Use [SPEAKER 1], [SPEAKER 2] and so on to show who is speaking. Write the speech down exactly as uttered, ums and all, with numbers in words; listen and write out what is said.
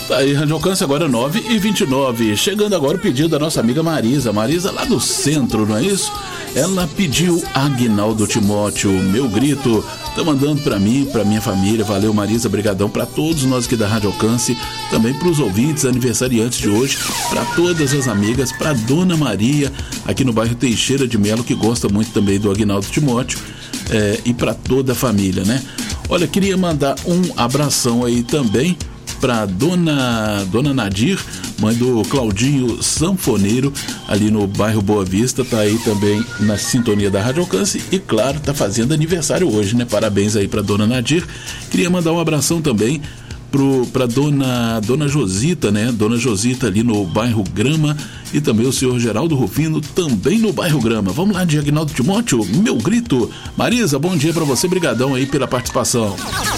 [SPEAKER 1] Tá aí, Rádio Alcance agora nove e vinte e nove. Chegando agora o pedido da nossa amiga Marisa. Marisa lá do centro, não é isso? Ela pediu Aguinaldo Timóteo, Meu Grito. Tá mandando pra mim, pra minha família. Valeu, Marisa, brigadão pra todos nós aqui da Rádio Alcance, também pros ouvintes, aniversariantes de hoje, pra todas as amigas, pra Dona Maria, aqui no bairro Teixeira de Melo, que gosta muito também do Aguinaldo Timóteo, é, e pra toda a família, né? Olha, queria mandar um abração aí também para dona dona Nadir, mãe do Claudinho Sanfoneiro, ali no bairro Boa Vista, tá aí também na sintonia da Rádio Alcance e, claro, tá fazendo aniversário hoje, né? Parabéns aí para dona Nadir. Queria mandar um abração também pro, pra dona, dona Josita, né? Dona Josita ali no bairro Grama, e também o senhor Geraldo Rufino, também no bairro Grama. Vamos lá, de Aguinaldo Timóteo, Meu Grito. Marisa, bom dia para você, brigadão aí pela participação.